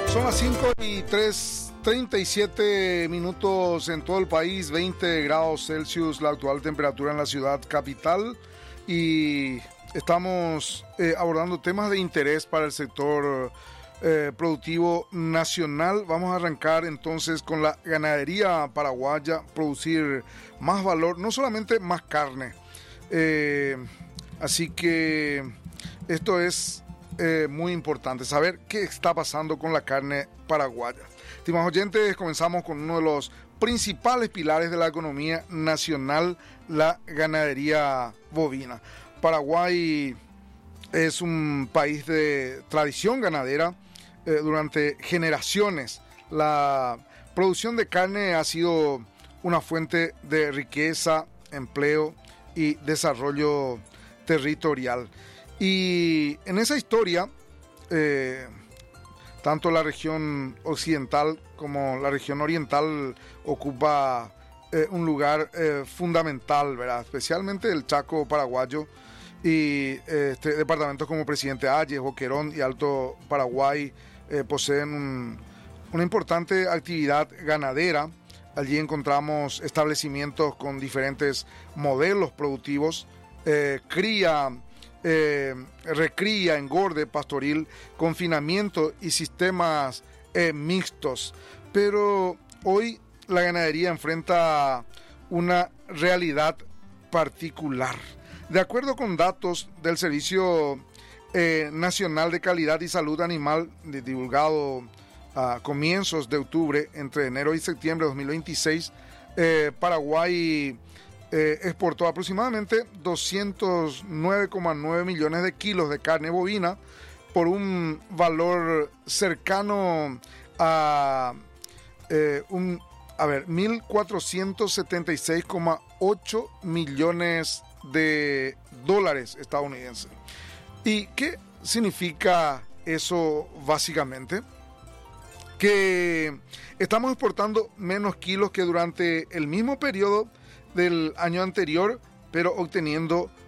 Son las 5:37 en todo el país, 20 grados Celsius la actual temperatura en la ciudad capital, y estamos abordando temas de interés para el sector productivo nacional. Vamos a arrancar entonces con la ganadería paraguaya, producir más valor, no solamente más carne. Así que esto es muy importante, saber qué está pasando con la carne paraguaya. Estimados oyentes, comenzamos con uno de los principales pilares de la economía nacional, la ganadería bovina. Paraguay es un país de tradición ganadera. Durante generaciones la producción de carne ha sido una fuente de riqueza, empleo y desarrollo territorial. Y en esa historia, tanto la región occidental como la región oriental ocupa un lugar fundamental, ¿verdad? Especialmente el Chaco paraguayo y departamentos como Presidente Hayes, Boquerón y Alto Paraguay poseen una importante actividad ganadera. Allí encontramos establecimientos con diferentes modelos productivos, cría, recría, engorde pastoril, confinamiento y sistemas mixtos. Pero hoy la ganadería enfrenta una realidad particular. De acuerdo con datos del Servicio Nacional de Calidad y Salud Animal, divulgado a comienzos de octubre, entre enero y septiembre de 2026, Paraguay exportó aproximadamente 209,9 millones de kilos de carne bovina por un valor cercano a 1.476,8 millones de dólares estadounidenses. ¿Y qué significa eso básicamente? Que estamos exportando menos kilos que durante el mismo periodo del año anterior, pero obteniendo